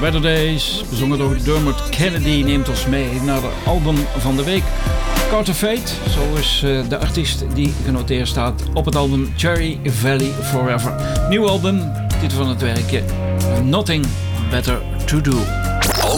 Better Days, bezongen door Dermot Kennedy, neemt ons mee naar de album van de week. Carter Fate, zo is de artiest die genoteerd staat op het album Cherry Valley Forever. Nieuw album, titel van het werkje Nothing Better To Do.